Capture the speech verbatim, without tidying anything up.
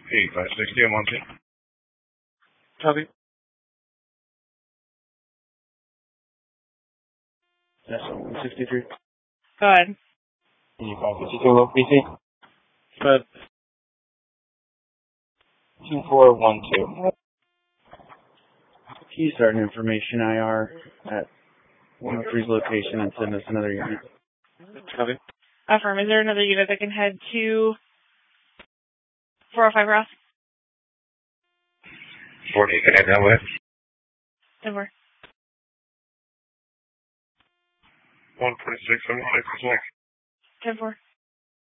eight five sixty, I'm on scene. Copy. Yes, sixty-three. Go ahead. five fifty-two, low P C. Go ahead. two four one two. Can you start an information I R at one oh three's location and send us another unit? Copy. Affirm. Is there another unit that can head to four oh five Ross? forty, can I have that with? ten four. one forty-six, seventy-six, ten four.